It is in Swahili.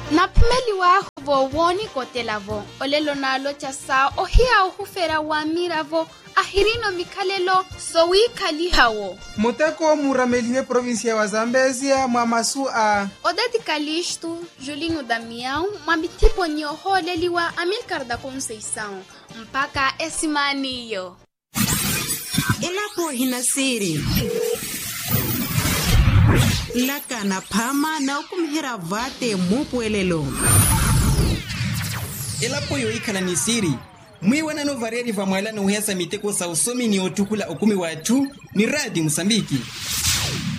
Napmeli wa vo woni kotelavo. Olelo nalo chasa ohia ohufera wa miravo. Ahirino mikalelo sowi kalihawo. Muteko murameline provincia wa Zambezia mwamasu a. Odeti kalistu Julinho Damião mwabitipo nyoho leliwa Amilcar da Conceição. Mpaka esimaniyo. Ilapo hinasiri. Lakana pama na ukumhira vate mupuelelo. Elapo yo ikala ni siri. Mwiwana no vareri va mwala no hesa miteko sa usomi ni otukula okumi watu ni radi Msambiki.